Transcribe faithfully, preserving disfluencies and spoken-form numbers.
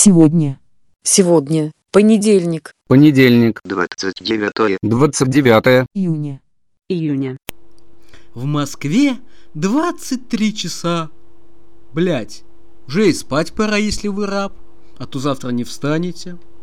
Сегодня. Сегодня. Понедельник. Понедельник. двадцать девятое. двадцать девятое. Июня. Июня. В Москве двадцать три часа. Блять, уже и спать пора, если вы раб, а то завтра не встанете.